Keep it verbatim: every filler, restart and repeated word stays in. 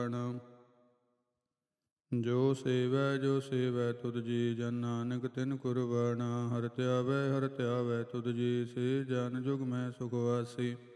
ਜੋ ਸੇਵੈ ਜੋ ਸੇਵੈ ਤੁਧ ਜੀ, ਜਨ ਨਾਨਕ ਤਿਨ ਕੁਰਬਾਨਾ। ਹਰਿ ਧਿਆਵੈ ਹਰਿ ਧਿਆਵੈ ਤੁਧ ਜੀ, ਸੇ ਜਨ ਜੁਗ ਮੈਂ ਸੁਖ ਵਾਸੀ।